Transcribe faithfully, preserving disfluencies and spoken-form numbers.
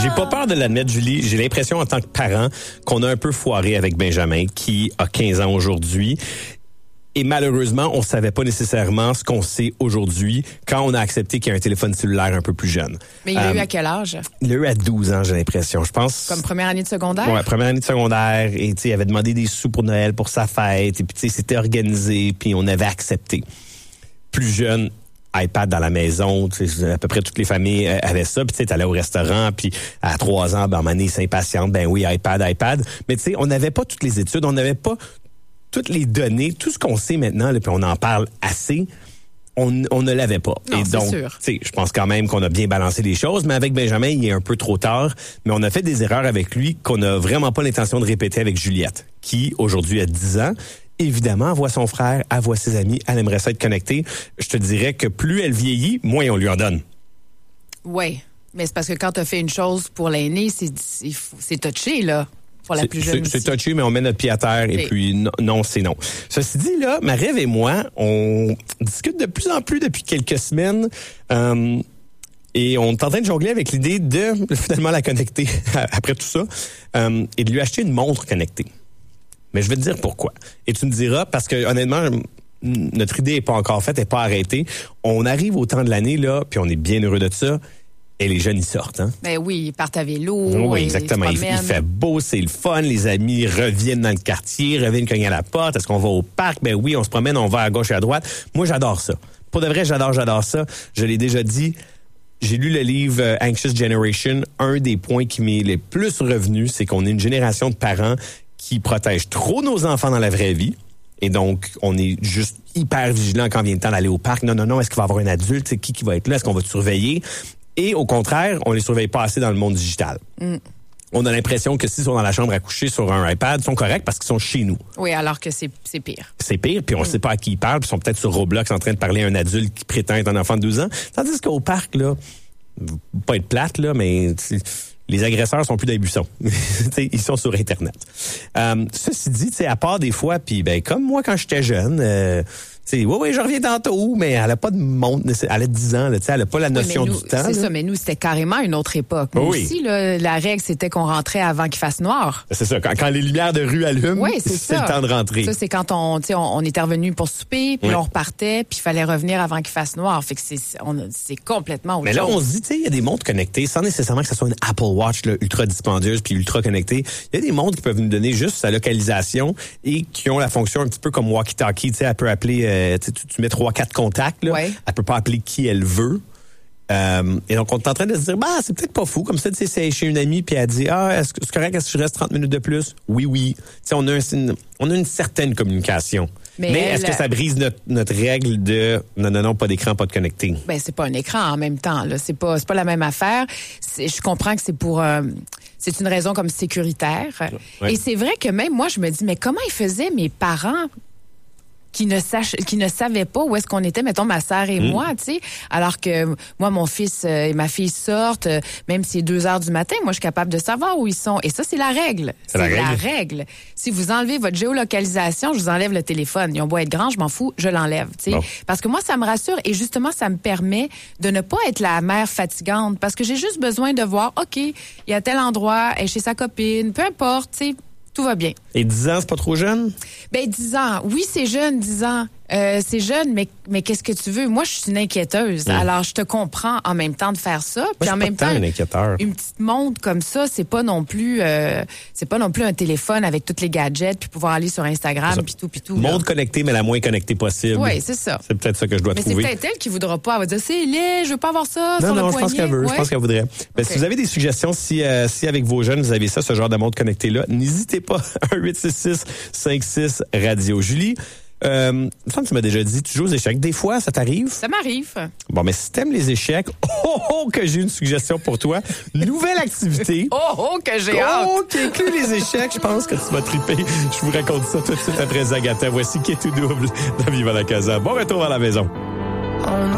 J'ai pas peur de l'admettre, Julie. J'ai l'impression en tant que parent qu'on a un peu foiré avec Benjamin, qui a quinze ans aujourd'hui. Et malheureusement, on savait pas nécessairement ce qu'on sait aujourd'hui quand on a accepté qu'il y a un téléphone cellulaire un peu plus jeune. Mais il a euh, eu à quel âge? Il a eu à douze ans, j'ai l'impression. Je pense. Comme première année de secondaire? Ouais, première année de secondaire. Et tu sais, il avait demandé des sous pour Noël, pour sa fête. Et puis tu sais, c'était organisé. Puis on avait accepté. Plus jeune, iPad dans la maison. Tu sais, à peu près toutes les familles avaient ça. Puis tu sais, t'allais au restaurant. Puis à trois ans, ben, à il s'impatiente. Ben oui, iPad, iPad. Mais tu sais, on n'avait pas toutes les études. On n'avait pas toutes les données, tout ce qu'on sait maintenant, là, puis on en parle assez, on, on ne l'avait pas. Non, et donc, c'est sûr. Je pense quand même qu'on a bien balancé les choses, mais avec Benjamin, il est un peu trop tard. Mais on a fait des erreurs avec lui qu'on n'a vraiment pas l'intention de répéter avec Juliette, qui aujourd'hui a dix ans. Évidemment, elle voit son frère, elle voit ses amis, elle aimerait ça être connectée. Je te dirais que plus elle vieillit, moins on lui en donne. Oui, mais c'est parce que quand tu as fait une chose pour l'aîné, c'est, c'est, c'est touché, là. Pour la c'est, plus jeune c'est, aussi. c'est touché, mais on met notre pied à terre et, et puis non, non, c'est non. Ceci dit, là, Marie-Ève et moi, on discute de plus en plus depuis quelques semaines euh, et on est en train de jongler avec l'idée de finalement la connecter après tout ça euh, et de lui acheter une montre connectée. Mais je vais te dire pourquoi. Et tu me diras, parce que honnêtement, notre idée n'est pas encore faite, n'est pas arrêtée. On arrive au temps de l'année, là, puis on est bien heureux de ça. Et les jeunes, ils sortent, hein? Ben oui, ils partent à vélo. Oui, exactement. Il, il fait beau, c'est le fun. Les amis reviennent dans le quartier, reviennent cogner à la porte. Est-ce qu'on va au parc? Ben oui, on se promène, on va à gauche et à droite. Moi, j'adore ça. Pour de vrai, j'adore, j'adore ça. Je l'ai déjà dit. J'ai lu le livre euh, Anxious Generation. Un des points qui m'est le plus revenu, c'est qu'on est une génération de parents qui protègent trop nos enfants dans la vraie vie. Et donc, on est juste hyper vigilant quand vient le temps d'aller au parc. Non, non, non, est-ce qu'il va y avoir un adulte? C'est qui qui va être là? Est-ce qu'on va te surveiller? Et au contraire, on les surveille pas assez dans le monde digital. Mm. On a l'impression que s'ils sont dans la chambre à coucher sur un iPad, ils sont corrects parce qu'ils sont chez nous. Oui, alors que c'est, c'est pire. C'est pire, puis on ne mm. sait pas à qui ils parlent, puis ils sont peut-être sur Roblox en train de parler à un adulte qui prétend être un enfant de douze ans. Tandis qu'au parc, là, pas être plate, là, mais les agresseurs sont plus dans les buissons. Ils sont sur Internet. Euh, ceci dit, à part des fois, puis ben comme moi quand j'étais jeune... Euh, oui, oui, je reviens tantôt, mais elle n'a pas de montre, elle a dix ans, là, elle n'a pas la notion oui, nous, du temps. C'est là. ça, mais nous, c'était carrément une autre époque. Nous oui. aussi, là, la règle, c'était qu'on rentrait avant qu'il fasse noir. C'est ça, quand, quand les lumières de rue allument, oui, c'est, c'est ça. le temps de rentrer. Ça, c'est quand on, on, on était revenu pour souper, puis oui. on repartait, puis il fallait revenir avant qu'il fasse noir. Fait que c'est, on, c'est complètement autre Mais là, chose. on se dit, tu sais, il y a des montres connectées, sans nécessairement que ce soit une Apple Watch là, ultra dispendieuse puis ultra connectée. Il y a des montres qui peuvent nous donner juste sa localisation et qui ont la fonction un petit peu comme walkie-talkie. Tu sais, elle peut appeler, euh, tu, tu mets trois, quatre contacts, là. Ouais. Elle peut pas appeler qui elle veut. Euh, et donc, on est en train de se dire, bah, c'est peut-être pas fou. Comme ça, tu sais, c'est chez une amie, puis elle dit, ah, est-ce que c'est correct, est-ce que je reste trente minutes de plus? Oui, oui. Tu sais, on a un, on a une certaine communication. Mais, Mais est-ce elle, que ça brise notre, notre règle de non, non, non, pas d'écran, pas de connecté? Ben, c'est pas un écran en même temps, là. C'est pas, c'est pas la même affaire. C'est, je comprends que c'est pour, euh, c'est une raison comme sécuritaire. Ouais. Et c'est vrai que même moi, je me dis, mais comment ils faisaient mes parents? qui ne sach, qui ne savaient pas où est-ce qu'on était, mettons ma sœur et mmh. moi, tu sais, alors que moi mon fils euh, et ma fille sortent, euh, même si c'est deux heures du matin, moi je suis capable de savoir où ils sont. Et ça c'est la règle. C'est, c'est la, la règle. règle. Si vous enlevez votre géolocalisation, je vous enlève le téléphone. Ils ont beau être grands, je m'en fous, je l'enlève, tu sais, bon. Parce que moi ça me rassure et justement ça me permet de ne pas être la mère fatigante parce que j'ai juste besoin de voir, ok, il y a tel endroit, elle est chez sa copine, peu importe, tu sais. Tout va bien. Et dix ans, c'est pas trop jeune? Ben, dix ans. Oui, c'est jeune, dix ans. Euh, c'est jeune, mais, mais qu'est-ce que tu veux? Moi, je suis une inquiéteuse. Mmh. Alors, je te comprends en même temps de faire ça. Puis en même temps, un inquiéteur. Une petite montre comme ça, c'est pas non plus, euh, c'est pas non plus un téléphone avec tous les gadgets puis pouvoir aller sur Instagram puis tout, puis tout. Montre connectée, mais la moins connectée possible. Oui, c'est ça. C'est peut-être ça que je dois mais trouver. Mais c'est peut-être elle qui voudra pas. Elle va dire, c'est laid, je veux pas avoir ça non, sur non, le je poignet. pense qu'elle veut. Ouais. Je pense qu'elle voudrait. Ben, okay. Si vous avez des suggestions, si, euh, si avec vos jeunes, vous avez ça, ce genre de montre connectée-là, n'hésitez pas. un huit six six cinq six radio. Julie, Euh, il me semble que tu m'as déjà dit, tu joues aux échecs. Des fois, ça t'arrive? Ça m'arrive. Bon, mais si t'aimes les échecs, oh, oh, que j'ai une suggestion pour toi. Nouvelle activité. oh, oh, que j'ai hâte. Oh, qui inclut les échecs. Je pense que tu vas triper. Je vous raconte ça tout de suite après Zagata. Voici Qui est tout double dans Viva la Casa. Bon retour à la maison.